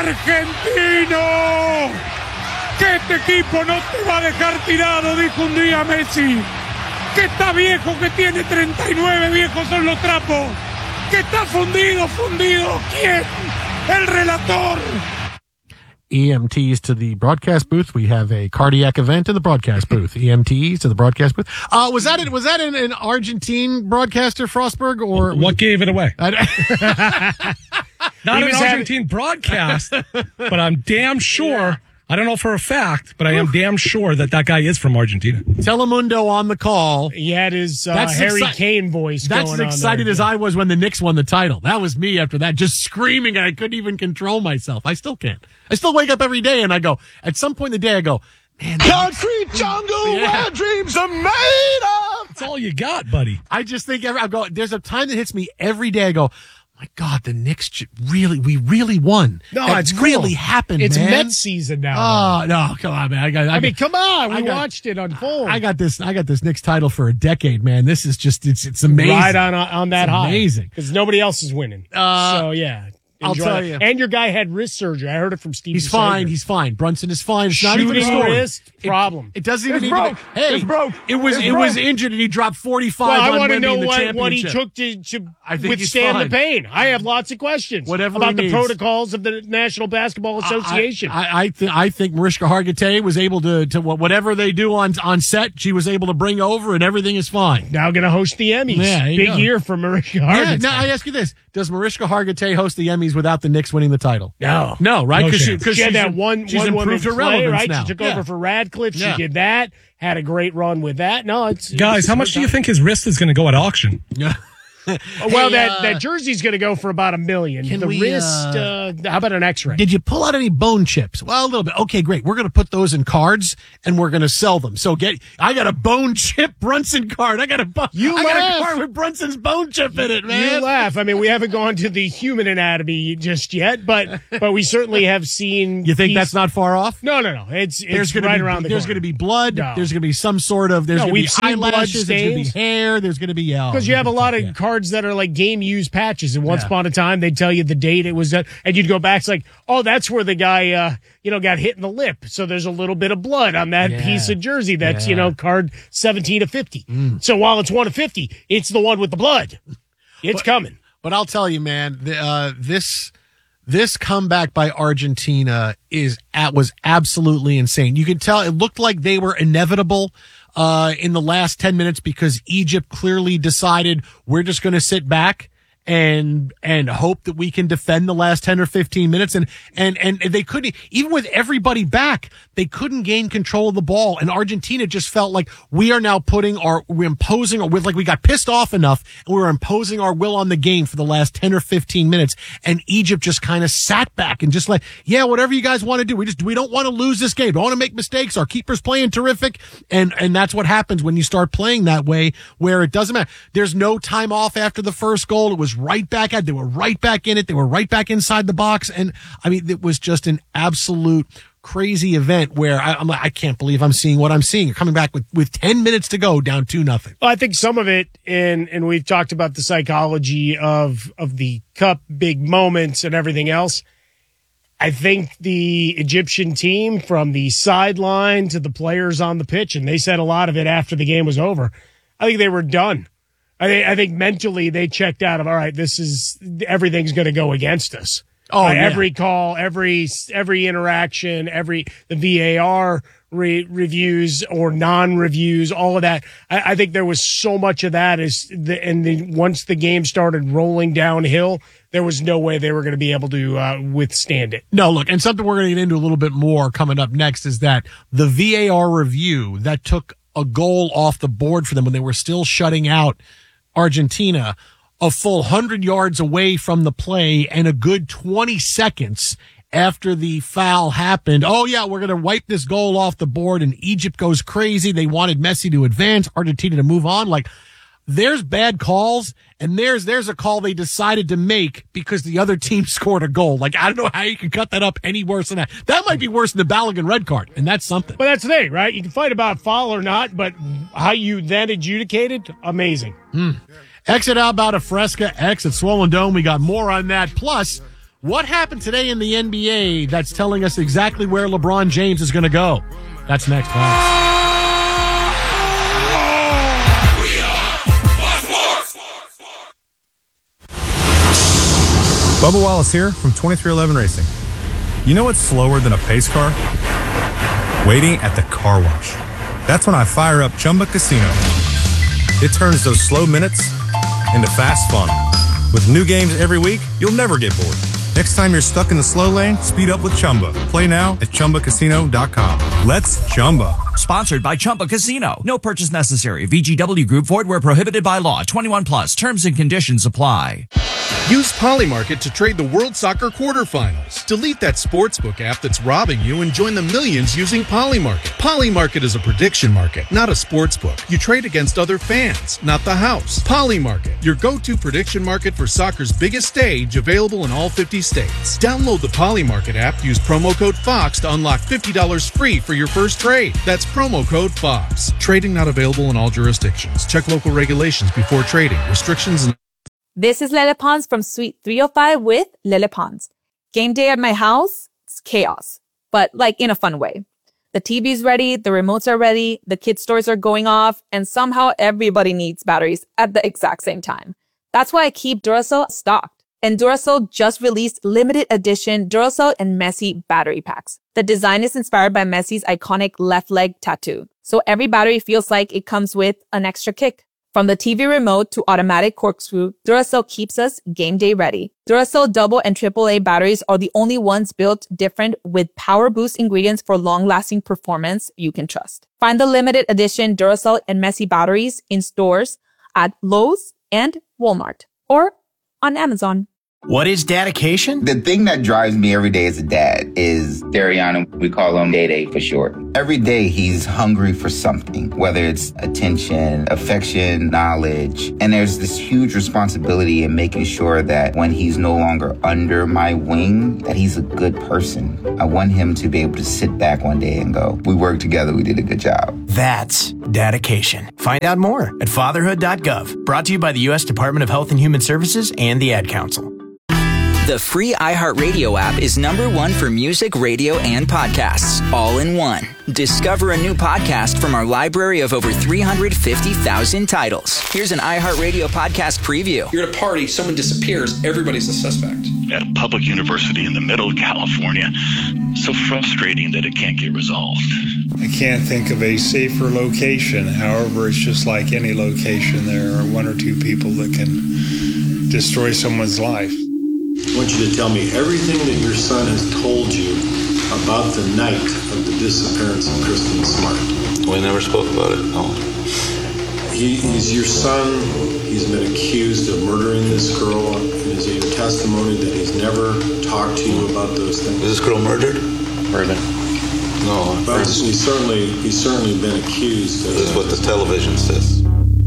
argentino. Que este equipo no te va a dejar tirado, dijo un día Messi. Que está viejo, que tiene 39, viejos son los trapos. Que está fundido. ¿Quién? El relator. EMTs to the broadcast booth. We have a cardiac event in the broadcast booth. EMTs to the broadcast booth. Was that an Argentine broadcaster, Frostberg, or what gave it away? Not an Argentine broadcast, but I'm damn sure. Yeah. I don't know for a fact, but I am damn sure that guy is from Argentina. Telemundo on the call. He had his Harry Kane voice going on. That's as excited as I was when the Knicks won the title. That was me after that, just screaming, and I couldn't even control myself. I still can't. I still wake up every day, and I go, at some point in the day, I go, man. Concrete jungle where dreams are made of. That's all you got, buddy. I just think, there's a time that hits me every day. I go, my God, the Knicks we really won. No, it's really happened, it's man. Mets season now. Oh, no, come on, man. Come on. We watched it unfold. I got this Knicks title for a decade, man. This is just, it's amazing. Right on that high. Amazing. Because nobody else is winning. So, yeah. I'll tell you. And your guy had wrist surgery. I heard it from Steve. He's fine. Brunson is fine. It's not even a Shooting wrist problem. It doesn't even. It's broke. It was injured and he dropped 45. Well, I want to know what he took to withstand the pain. I have lots of questions about the protocols of the National Basketball Association. I think Mariska Hargitay was able to whatever they do on set, she was able to bring over, and everything is fine. Now going to host the Emmys. Yeah, big year for Mariska Hargitay. Yeah, now I ask you this: does Mariska Hargitay host the Emmys without the Knicks winning the title? No, right? Because she had that one woman play, right? Now. She took over for Radcliffe. She did that. Had a great run with that. No, guys, how much do you think his wrist is going to go at auction? Well, that jersey's going to go for about $1 million. Wrist, how about an X-ray? Did you pull out any bone chips? Well, a little bit. Okay, great. We're going to put those in cards and we're going to sell them. So I got a bone chip Brunson card. I got a card with Brunson's bone chip in it, man. You laugh. I mean, we haven't gone to the human anatomy just yet, but we certainly have seen. You think that's not far off? No. It's right around the corner. There's going to be blood. No. There's going to be some sort of. There's going to be eyelashes. There's going to be hair. There's going to be because you have a lot of cards that are like game used patches, and once upon a time they'd tell you the date it was, and you'd go back. It's like, oh, that's where the guy got hit in the lip, so there's a little bit of blood on that piece of jersey that's card 17 of 50. So while it's 1 of 50, it's the one with the blood. It's coming. But I'll tell you, man, this comeback by Argentina was absolutely insane. You could tell it looked like they were inevitable in the last 10 minutes because Egypt clearly decided we're just going to sit back and hope that we can defend the last 10 or 15 minutes. And they couldn't, even with everybody back, they couldn't gain control of the ball. And Argentina just felt like we are now we're imposing our will, like we got pissed off enough and we were imposing our will on the game for the last 10 or 15 minutes. And Egypt just kind of sat back and just like, yeah, whatever you guys want to do. We don't want to lose this game. Don't want to make mistakes. Our keeper's playing terrific. And that's what happens when you start playing that way, where it doesn't matter. There's no time off after the first goal. It was right back at. They were right back in it. They were right back inside the box. And I mean, it was just an absolute crazy event where I'm like, I can't believe I'm seeing what I'm seeing. You're coming back with 10 minutes to go, down 2-0. Well, I think some of it, and we've talked about the psychology of the cup, big moments and everything else. I think the Egyptian team, from the sideline to the players on the pitch, and they said a lot of it after the game was over, I think they were done. I think mentally they checked out of, all right, everything's going to go against us. Every call, every interaction, the VAR reviews or non-reviews, all of that. I think there was so much of that once the game started rolling downhill, there was no way they were going to be able to withstand it. No, look, and something we're going to get into a little bit more coming up next is that the VAR review that took a goal off the board for them when they were still shutting out Argentina, a full 100 yards away from the play and a good 20 seconds after the foul happened. Oh, yeah, we're going to wipe this goal off the board, and Egypt goes crazy. They wanted Messi to advance, Argentina to move on. Like, there's bad calls, and there's a call they decided to make because the other team scored a goal. Like, I don't know how you can cut that up any worse than that. That might be worse than the Balogun red card, and that's something. But that's the thing, right? You can fight about foul or not, but how you then adjudicate it, amazing. Exit out about a Fresca, exit Swollen Dome. We got more on that. Plus, What happened today in the NBA that's telling us exactly where LeBron James is going to go? That's next, class. Bubba Wallace here from 2311 Racing. You know what's slower than a pace car? Waiting at the car wash. That's when I fire up Chumba Casino. It turns those slow minutes into fast fun. With new games every week, you'll never get bored. Next time you're stuck in the slow lane, speed up with Chumba. Play now at ChumbaCasino.com. Let's Chumba. Sponsored by Chumba Casino. No purchase necessary. VGW Group. Void where prohibited by law. 21 plus. Terms and conditions apply. Use Polymarket to trade the World Soccer quarterfinals. Delete that sportsbook app that's robbing you and join the millions using Polymarket. Polymarket is a prediction market, not a sportsbook. You trade against other fans, not the house. Polymarket, your go-to prediction market for soccer's biggest stage, available in all 50 states. Download the Polymarket app, use promo code FOX to unlock $50 free for your first trade. That's promo code FOX. Trading not available in all jurisdictions. Check local regulations before trading. Restrictions and... This is Lele Pons from Suite 305 with Lele Pons. Game day at my house, it's chaos, but like in a fun way. The TV's ready, the remotes are ready, the kids' toys are going off, and somehow everybody needs batteries at the exact same time. That's why I keep Duracell stocked. And Duracell just released limited edition Duracell and Messi battery packs. The design is inspired by Messi's iconic left leg tattoo. So every battery feels like it comes with an extra kick. From the TV remote to automatic corkscrew, Duracell keeps us game day ready. Duracell double and AAA batteries are the only ones built different with power boost ingredients for long-lasting performance you can trust. Find the limited edition Duracell and Messi batteries in stores at Lowe's and Walmart or on Amazon. What is dedication? The thing that drives me every day as a dad is Dariana. We call him Day for short. Every day he's hungry for something, whether it's attention, affection, knowledge. And there's this huge responsibility in making sure that when he's no longer under my wing, that he's a good person. I want him to be able to sit back one day and go, we worked together, we did a good job. That's dedication. Find out more at fatherhood.gov. Brought to you by the U.S. Department of Health and Human Services and the Ad Council. The free iHeartRadio app is #1 for music, radio, and podcasts, all in one. Discover a new podcast from our library of over 350,000 titles. Here's an iHeartRadio podcast preview. You're at a party, someone disappears, everybody's a suspect. At a public university in the middle of California. So frustrating that it can't get resolved. I can't think of a safer location. However, it's just like any location. There are one or two people that can destroy someone's life. I want you to tell me everything that your son has told you about the night of the disappearance of Kristen Smart. We never spoke about it, no. He's your son. He's been accused of murdering this girl. And is it your testimony that he's never talked to you about those things? Is this girl murdered? Murdered. No. But he's certainly been accused of This is what the television says.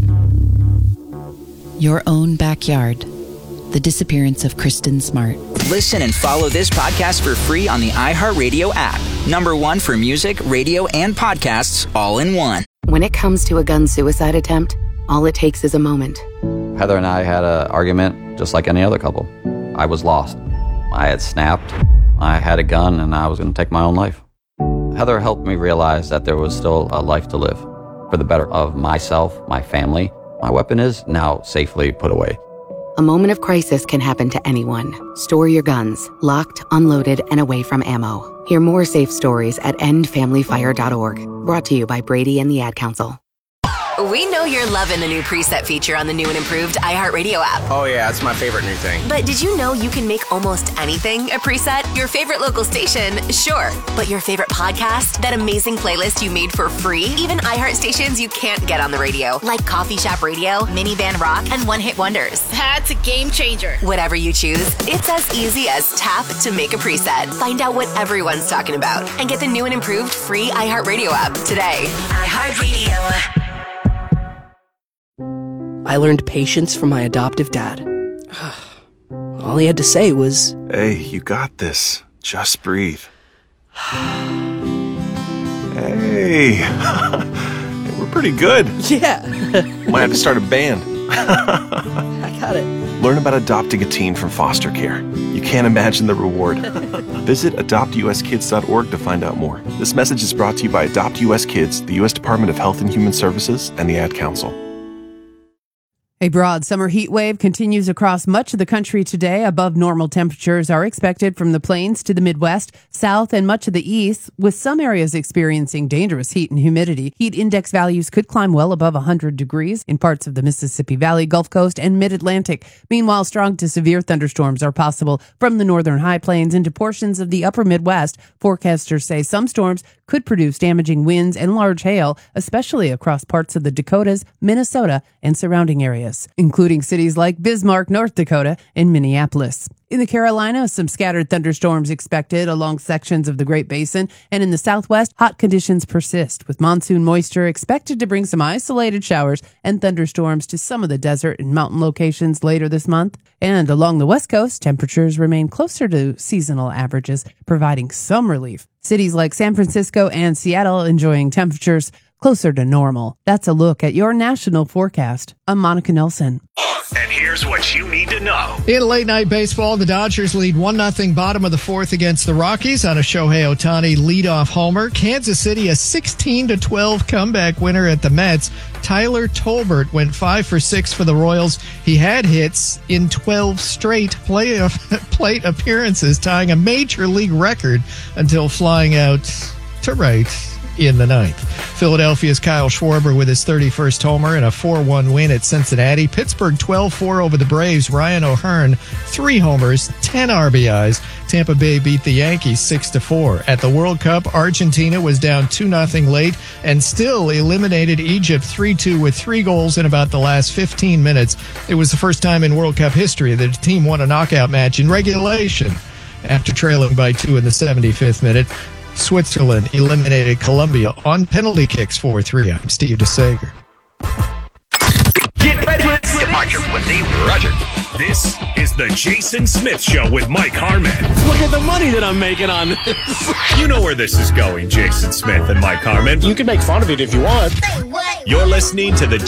Your own backyard. The disappearance of Kristen Smart. Listen and follow this podcast for free on the iHeartRadio app. #1 for music, radio, and podcasts, all in one. When it comes to a gun suicide attempt, all it takes is a moment. Heather and I had an argument just like any other couple. I was lost. I had snapped. I had a gun and I was going to take my own life. Heather helped me realize that there was still a life to live for the better of myself, my family. My weapon is now safely put away. A moment of crisis can happen to anyone. Store your guns, locked, unloaded, and away from ammo. Hear more safe stories at endfamilyfire.org. Brought to you by Brady and the Ad Council. We know you're loving the new preset feature on the new and improved iHeartRadio app. Oh yeah, it's my favorite new thing. But did you know you can make almost anything a preset? Your favorite local station, sure. But your favorite podcast? That amazing playlist you made for free? Even iHeart stations you can't get on the radio, like Coffee Shop Radio, Minivan Rock, and One Hit Wonders. That's a game changer. Whatever you choose, it's as easy as tap to make a preset. Find out what everyone's talking about and get the new and improved free iHeartRadio app today. iHeartRadio. I learned patience from my adoptive dad. All he had to say was, "Hey, you got this. Just breathe." Hey, we're pretty good. Yeah. Might have to start a band. I got it. Learn about adopting a teen from foster care. You can't imagine the reward. Visit adoptuskids.org to find out more. This message is brought to you by Adopt US Kids, the U.S. Department of Health and Human Services, and the Ad Council. A broad summer heat wave continues across much of the country today. Above normal temperatures are expected from the plains to the Midwest, South, and much of the East, with some areas experiencing dangerous heat and humidity. Heat index values could climb well above 100 degrees in parts of the Mississippi Valley, Gulf Coast, and Mid-Atlantic. Meanwhile, strong to severe thunderstorms are possible from the northern high plains into portions of the upper Midwest. Forecasters say some storms could produce damaging winds and large hail, especially across parts of the Dakotas, Minnesota, and surrounding areas, including cities like Bismarck, North Dakota, and Minneapolis. In the Carolinas, some scattered thunderstorms expected along sections of the Great Basin, and in the Southwest, hot conditions persist, with monsoon moisture expected to bring some isolated showers and thunderstorms to some of the desert and mountain locations later this month. And along the West Coast, temperatures remain closer to seasonal averages, providing some relief. Cities like San Francisco and Seattle enjoying temperatures closer to normal. That's a look at your national forecast. I'm Monica Nelson. And here's what you need to know. In late night baseball, the Dodgers lead 1-0 bottom of the fourth against the Rockies on a Shohei Ohtani leadoff homer. Kansas City a 16-12 comeback winner at the Mets. Tyler Tolbert went 5 for 6 for the Royals. He had hits in 12 straight plate appearances, tying a major league record until flying out to right in the ninth. Philadelphia's Kyle Schwarber with his 31st homer and a 4-1 win at Cincinnati. Pittsburgh 12-4 over the Braves. Ryan O'Hearn, 3 homers, 10 RBIs. Tampa Bay beat the Yankees 6-4. At the World Cup, Argentina was down 2-0 late and still eliminated Egypt 3-2 with 3 goals in about the last 15 minutes. It was the first time in World Cup history that a team won a knockout match in regulation after trailing by 2 in the 75th minute. Switzerland eliminated Colombia on penalty kicks 4-3. I'm Steve DeSager. Get ready Roger. This is the Jason Smith Show with Mike Harmon. Look at the money that I'm making on this. You know where this is going, Jason Smith and Mike Harmon. You can make fun of it if you want. You're listening to the